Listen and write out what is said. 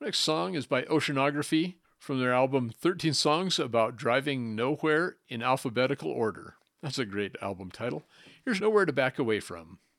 Next song is by Oceanography from their album 13 Songs About Driving Nowhere in Alphabetical Order. That's a great album title. Here's Nowhere to Back Away From.